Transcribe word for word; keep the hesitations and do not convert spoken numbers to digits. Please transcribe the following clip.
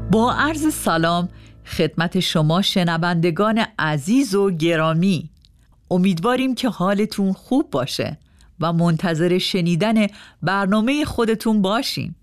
با عرض سلام خدمت شما شنوندگان عزیز و گرامی، امیدواریم که حالتون خوب باشه و منتظر شنیدن برنامه خودتون باشین.